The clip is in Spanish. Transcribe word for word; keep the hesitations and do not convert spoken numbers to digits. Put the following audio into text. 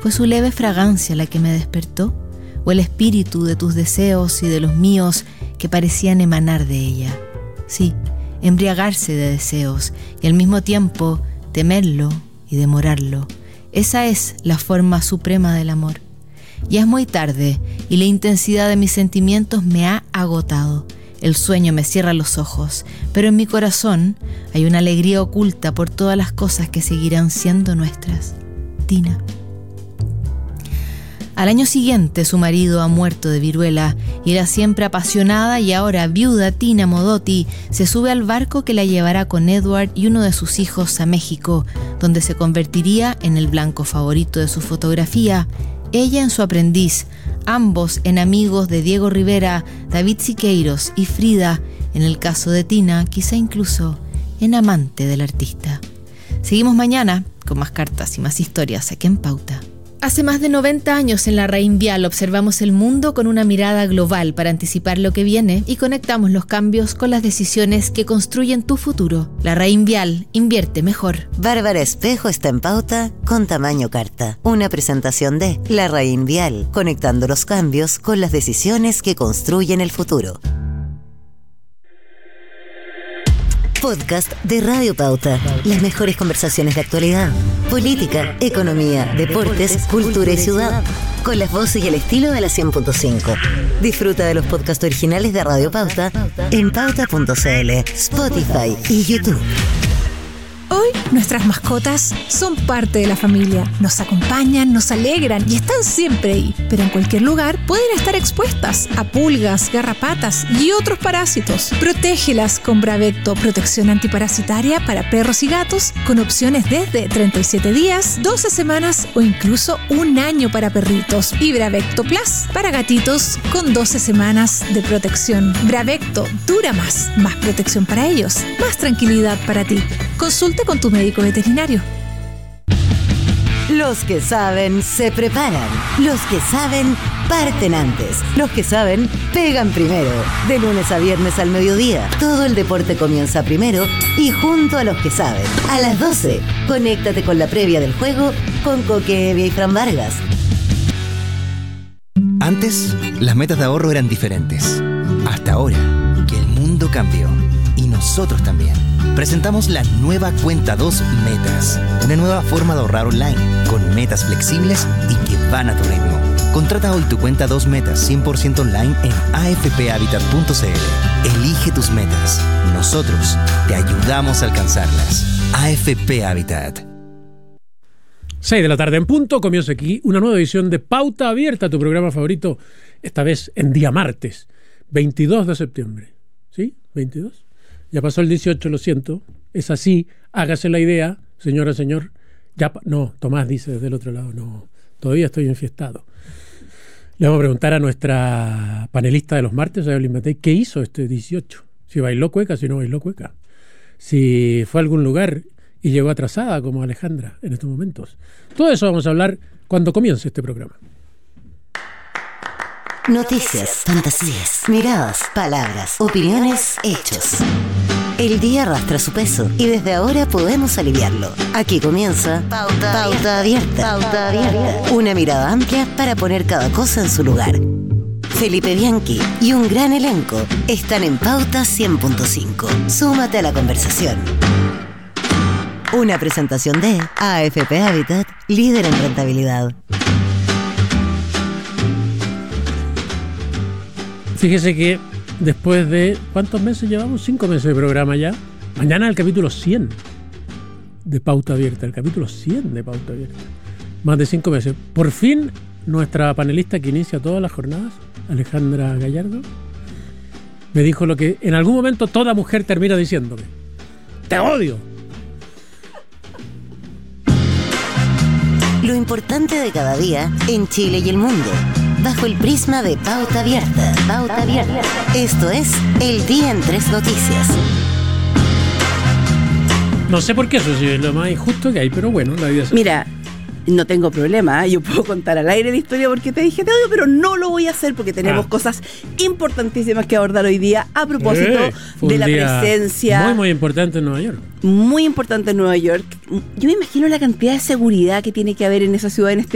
¿Fue su leve fragancia la que me despertó? ¿O el espíritu de tus deseos y de los míos que parecían emanar de ella? Sí, embriagarse de deseos y al mismo tiempo temerlo y demorarlo. Esa es la forma suprema del amor. Ya es muy tarde y la intensidad de mis sentimientos me ha agotado. El sueño me cierra los ojos, pero en mi corazón hay una alegría oculta por todas las cosas que seguirán siendo nuestras. Tina. Al año siguiente su marido ha muerto de viruela y la siempre apasionada y ahora viuda Tina Modotti se sube al barco que la llevará con Edward y uno de sus hijos a México, donde se convertiría en el blanco favorito de su fotografía, ella en su aprendiz, ambos en amigos de Diego Rivera, David Siqueiros y Frida, en el caso de Tina, quizá incluso en amante del artista. Seguimos mañana con más cartas y más historias aquí en Pauta. Hace más de noventa años en la Raín Vial observamos el mundo con una mirada global para anticipar lo que viene y conectamos los cambios con las decisiones que construyen tu futuro. La Raín Vial invierte mejor. Bárbara Espejo está en Pauta con tamaño carta. Una presentación de La Raín Vial, conectando los cambios con las decisiones que construyen el futuro. Podcast de Radio Pauta. Las mejores conversaciones de actualidad, política, economía, deportes, cultura y ciudad. Con las voces y el estilo de la cien punto cinco. Disfruta de los podcasts originales de Radio Pauta en pauta punto cl, Spotify y YouTube. Hoy nuestras mascotas son parte de la familia. Nos acompañan, nos alegran y están siempre ahí. Pero en cualquier lugar pueden estar expuestas a pulgas, garrapatas y otros parásitos. Protégelas con Bravecto, protección antiparasitaria para perros y gatos, con opciones desde treinta y siete días, doce semanas o incluso un año para perritos. Y Bravecto Plus para gatitos con doce semanas de protección. Bravecto dura más, más protección para ellos, más tranquilidad para ti. Consulta con tu médico veterinario. Los que saben se preparan. Los que saben parten antes. Los que saben pegan primero. De lunes a viernes al mediodía. Todo el deporte comienza primero y junto a los que saben. A las doce, conéctate con la previa del juego con Coque Evia y Fran Vargas. Antes, las metas de ahorro eran diferentes. Hasta ahora, que el mundo cambió. Y nosotros también. Presentamos la nueva Cuenta dos Metas, una nueva forma de ahorrar online, con metas flexibles y que van a tu ritmo. Contrata hoy tu Cuenta dos Metas cien por ciento online en a f p habitat punto c l. Elige tus metas. Nosotros te ayudamos a alcanzarlas. A F P Habitat. seis de la tarde en punto, comienza aquí una nueva edición de Pauta Abierta, tu programa favorito, esta vez en día martes, veintidós de septiembre. ¿Sí? ¿veintidós? Ya pasó el dieciocho, lo siento. Es así, hágase la idea, señora, señor. Ya pa- no, Tomás dice desde el otro lado, no, todavía estoy enfiestado. Le vamos a preguntar a nuestra panelista de los martes, a Evelyn Matei, ¿qué hizo este dieciocho? Si bailó cueca, si no bailó cueca. Si fue a algún lugar y llegó atrasada, como Alejandra, en estos momentos. Todo eso vamos a hablar cuando comience este programa. Noticias, fantasías, miradas, palabras, opiniones, hechos. El día arrastra su peso y desde ahora podemos aliviarlo. Aquí comienza Pauta, Pauta Abierta. Pauta Abierta. Una mirada amplia para poner cada cosa en su lugar. Felipe Bianchi y un gran elenco están en Pauta cien punto cinco. Súmate a la conversación. Una presentación de A F P Habitat, líder en rentabilidad. Fíjese que después de... ¿cuántos meses llevamos? Cinco meses de programa ya. Mañana el capítulo cien de Pauta Abierta. El capítulo cien de Pauta Abierta. Más de cinco meses. Por fin, nuestra panelista que inicia todas las jornadas, Alejandra Gallardo, me dijo lo que en algún momento toda mujer termina diciéndome: ¡te odio! Lo importante de cada día en Chile y el mundo. Bajo el prisma de Pauta Abierta. Pauta Abierta. Esto es El Día en Tres Noticias. No sé por qué eso es lo más injusto que hay, pero bueno, la vida es... Mira, no tengo problema, ¿eh? Yo puedo contar al aire la historia porque te dije te odio, pero no lo voy a hacer porque tenemos ah. cosas importantísimas que abordar hoy día a propósito eh, de la presencia muy muy importante en Nueva York. Muy importante en Nueva York. Yo me imagino la cantidad de seguridad que tiene que haber en esa ciudad en este